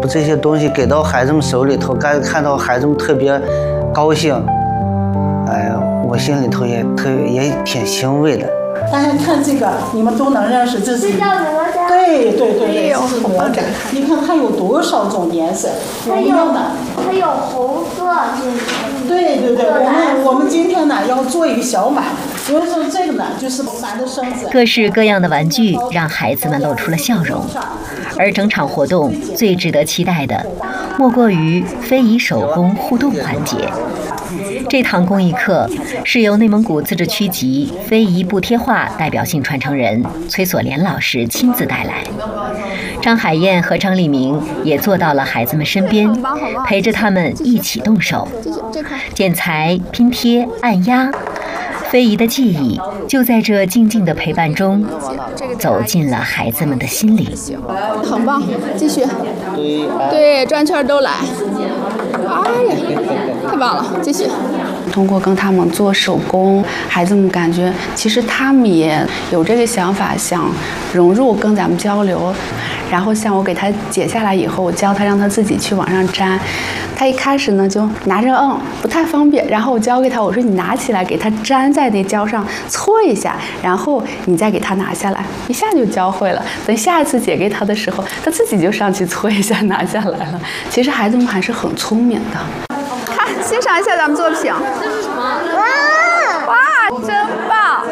这些东西给到孩子们手里头，看到孩子们特别高兴，我心里头也挺欣慰的。 大家看这个，你们都能认识，这是这叫哪吒？ 对，这是哪吒。你看它有多少种颜色？ 它有红色， 对，我们今天呢要做一个小满，因为说这个呢就是满的绳子。 各式各样的玩具让孩子们露出了笑容，而整场活动最值得期待的，莫过于非遗手工互动环节。这堂公益课是由内蒙古自治区级非遗布贴画代表性传承人崔锁莲老师亲自带来，张海燕和张立明也坐到了孩子们身边，陪着他们一起动手剪裁、拼贴、按压，非遗的记忆就在这静静的陪伴中走进了孩子们的心里。 很棒，继续，对，转圈都来，哎呀，太棒了，继续。 通过跟他们做手工，孩子们感觉其实他们也有这个想法，想融入跟咱们交流。然后像我给他解下来以后，我教他让他自己去往上粘。他一开始呢就拿着不太方便，然后我教给他，我说你拿起来给他粘在那胶上搓一下，然后你再给他拿下来，一下就教会了。等下一次解给他的时候，他自己就上去搓一下拿下来了。其实孩子们还是很聪明的。 看，欣赏一下咱们作品。 这是什么？ 哇，真棒！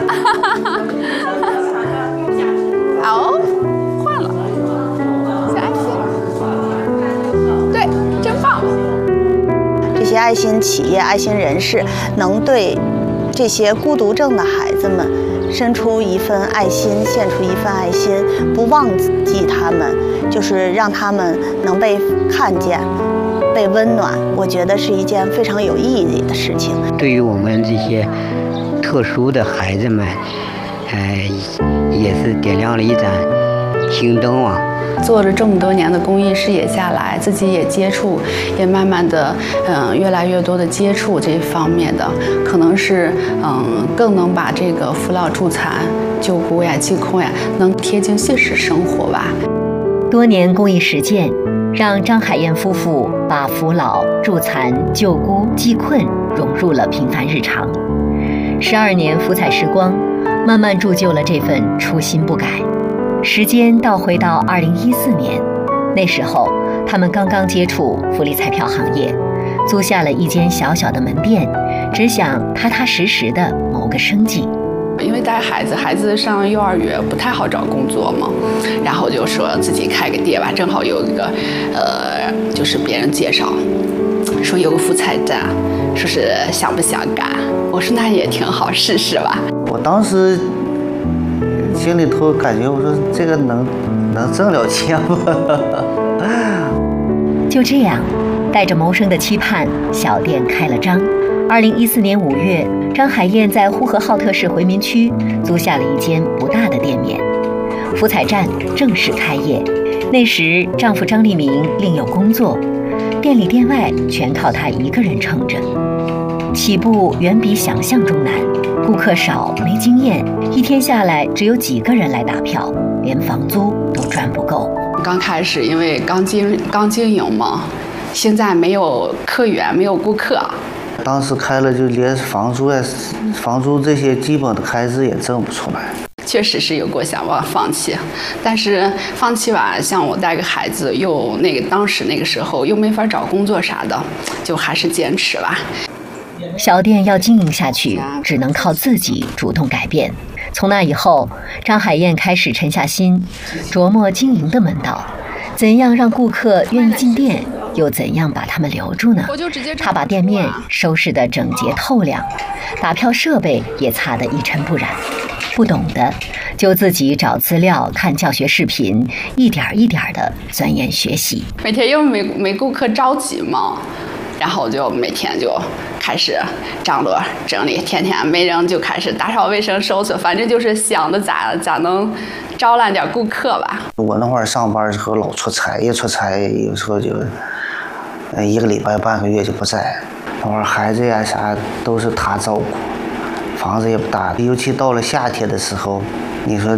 好，换了，下一个。对，真棒！ 这些爱心企业、爱心人士能对这些孤独症的孩子们伸出一份爱心，献出一份爱心，不忘记他们，就是让他们能被看见、被温暖，我觉得是一件非常有意义的事情。 对于我们这些特殊的孩子们，也是点亮了一盏心灯啊。 做了这么多年的公益事业下来，自己也接触，也慢慢的越来越多的接触这方面的，可能是更能把这个扶老助残、救孤呀、济困呀，能贴近现实生活吧。 多年公益实践，让张海燕夫妇把扶老、助残、救孤、济困融入了平凡日常。12年福彩时光，慢慢铸就了这份初心不改。时间倒回到2014年，那时候他们刚刚接触福利彩票行业，租下了一间小小的门店，只想踏踏实实的谋个生计。 因为带孩子上幼儿园不太好找工作嘛，然后就说自己开个店吧，正好有一个就是别人介绍，说有个福彩站，说是想不想干？我说那也挺好，试试吧。 我当时心里头感觉，我说这个能挣了钱吗？ 就这样，带着谋生的期盼，小店开了张。2014年5月，张海燕在呼和浩特市回民区租下了一间不大的店面，福彩站正式开业。那时，丈夫张立明另有工作，店里店外全靠他一个人撑着。起步远比想象中难，顾客少，没经验，一天下来只有几个人来打票，连房租都赚不够。 刚开始因为刚经营嘛，现在没有客源，没有顾客。 当时开了就连房租这些基本的开支也挣不出来。 确实是有过想法放弃，但是放弃吧，像我带个孩子，又当时那个时候又没法找工作啥的，就还是坚持吧。 小店要经营下去，只能靠自己主动改变。从那以后，张海燕开始沉下心，琢磨经营的门道，怎样让顾客愿意进店，又怎样把他们留住呢？他把店面收拾得整洁透亮，打票设备也擦得一尘不染。不懂的就自己找资料、看教学视频，一点一点地钻研学习。 每天又没顾客着急嘛，然后就每天就开始张罗整理，天天没人就开始打扫卫生、收拾，反正就是想着咋能招揽点顾客吧。 我那会儿上班的时候老出差，一出差有时候就一个礼拜、半个月就不在。那会儿孩子呀啥都是他照顾，房子也不大，尤其到了夏天的时候，你说